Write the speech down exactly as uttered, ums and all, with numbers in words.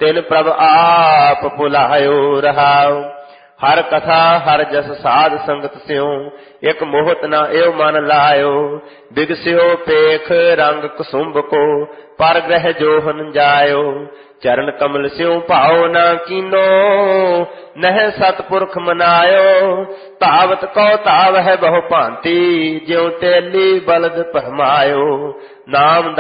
तिन प्रभ आप भुलायो रहाओ। हर कथा हर जस साध संगत स्यों एक मोहत न एव मन लायो। बिगस्यो पेख रंग कुसुम्ब को पर ग्रह जोहन जायो। चरण कमल स्यों भाव न कीनो नह सतपुरख मनायो। तावत को ताव है बहु भांति ज्यों तेली बलद पहमायो। नाम